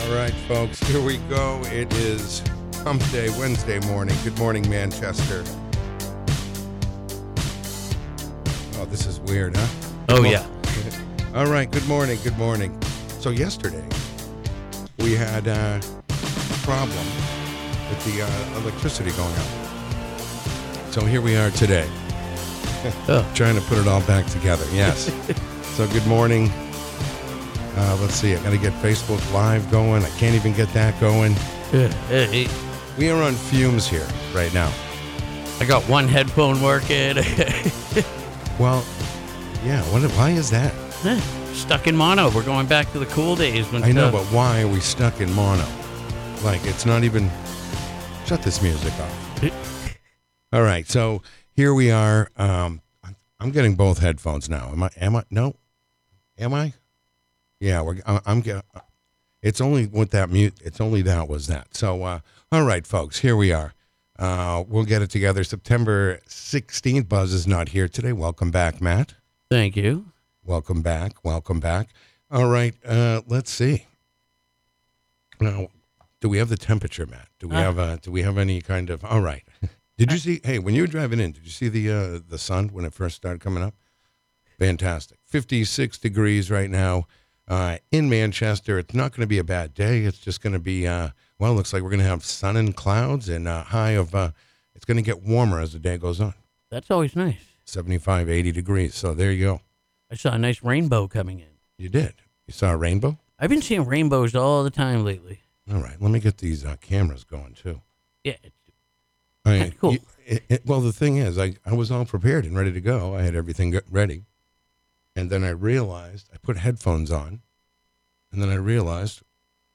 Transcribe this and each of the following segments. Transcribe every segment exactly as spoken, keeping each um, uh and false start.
All right, folks, here we go. It is Hump Day, Wednesday morning. Good morning, Manchester. Oh, this is weird, huh? Oh, yeah. All right, good morning, good morning. So yesterday, we had uh, a problem with the uh, electricity going out. So here we are today, Oh. trying to put it all back together. Yes. So good morning. Uh, let's see, I got to get Facebook Live going. I can't even get that going. Hey, We are on fumes here right now. I got one headphone working. Well, yeah, what, why is that? Stuck in mono. We're going back to the cool days. When I know, stuff- but why are we stuck in mono? Like, it's not even... Shut this music off. All right, so here we are. Um, I'm getting both headphones now. Am I? Am I? No. Am I? Yeah, we're. I'm getting. It's only with that mute. It's only that was that. So, uh, all right, folks, here we are. Uh, we'll get it together. September sixteenth. Buzz is not here today. Welcome back, Matt. Thank you. Welcome back. Welcome back. All right. Uh, let's see. Now, do we have the temperature, Matt? Do we Uh. have uh, Do we have any kind of? All right. Did you see? Hey, when you were driving in, did you see the uh, the sun when it first started coming up? Fantastic. fifty-six degrees right now uh, in Manchester. It's not going to be a bad day. It's just going to be uh, well. It looks like we're going to have sun and clouds and a high of. Uh, it's going to get warmer as the day goes on. That's always nice. seventy-five, eighty degrees. So there you go. I saw a nice rainbow coming in. You did. You saw a rainbow? I've been seeing rainbows all the time lately. All right. Let me get these uh, cameras going, too. Yeah. It's, I Kinda cool. you- it- it- well, the thing is, I, I was all prepared and ready to go. I had everything get ready. And then I realized, I put headphones on. And then I realized,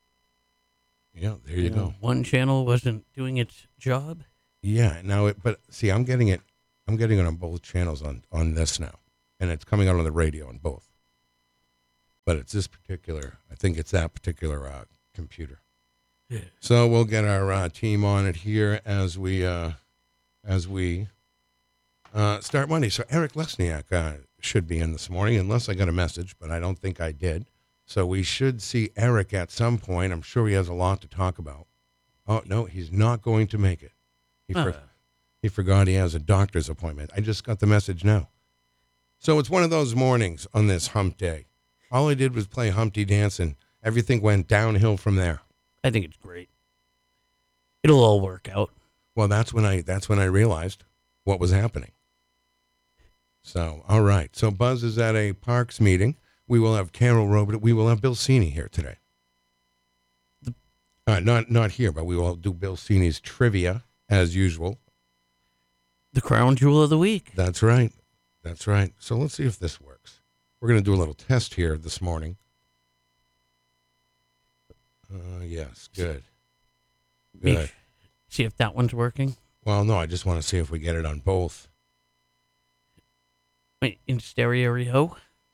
yeah, there you, you go. know, one channel wasn't doing its job. Yeah. Now, it, but see, I'm getting it. I'm getting it on both channels on, on this now. And it's coming out on the radio on both. But it's this particular, I think it's that particular uh, computer. Yeah. So we'll get our uh, team on it here as we uh, as we uh, start Monday. So Eric Lesniak uh, should be in this morning, unless I got a message, but I don't think I did. So we should see Eric at some point. I'm sure he has a lot to talk about. Oh, no, he's not going to make it. He, for- Uh. he forgot he has a doctor's appointment. I just got the message now. So it's one of those mornings on this hump day. All I did was play Humpty Dance, and everything went downhill from there. I think it's great. It'll all work out. Well, that's when I that's when I realized what was happening. So, all right. So Buzz is at a Parks meeting. We will have Carol Robert. We will have Bill Cini here today. Uh, not not here, but we will do Bill Cini's trivia as usual. The crown jewel of the week. That's right. That's right. So let's see if this works. We're going to do a little test here this morning. Uh, yes, good. Me- Good. See if that one's working. Well, no, I just want to see if we get it on both. Wait, in stereo.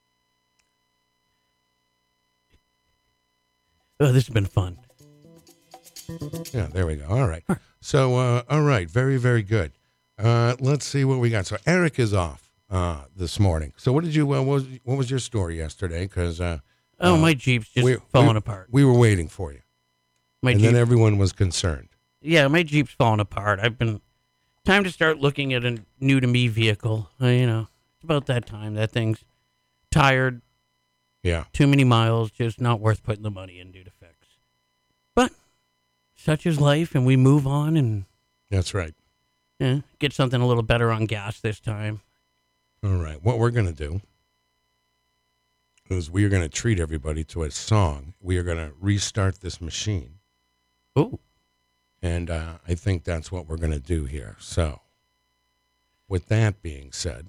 Oh, this has been fun. Yeah, there we go. All right. So, uh, all right. Very, very good. Uh, let's see what we got. So Eric is off uh, this morning. So what did you, uh, what, was, what was your story yesterday? Because uh, Oh, uh, my Jeep's just we- falling we- apart. we were waiting for you. My and Jeep, then everyone was concerned. yeah, my Jeep's falling apart. I've been time to start looking at a new to me vehicle. Uh, you know, it's about that time. That thing's tired, Yeah. too many miles, just not worth putting the money into to fix. But such is life, and we move on and That's right. yeah, get something a little better on gas this time. All right. What we're going to do is we are going to treat everybody to a song. We are going to restart this machine. Oh, And uh, I think that's what we're going to do here. So, with that being said,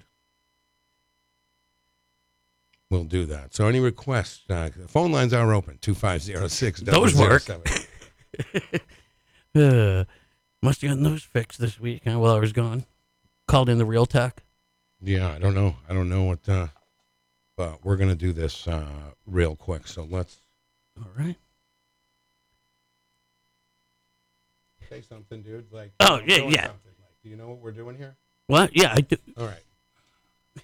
we'll do that. So, any requests? Uh, phone lines are open. two five zero six Those work. uh, must have gotten those fixed this week huh, while I was gone. Called in the Real Tech. Yeah, I don't know. I don't know what, uh, but we're going to do this uh, real quick. So, let's All right. say something, dude. Like, Oh, I'm yeah, doing yeah. something. Like, do you know what we're doing here? What? Yeah, I do. All right.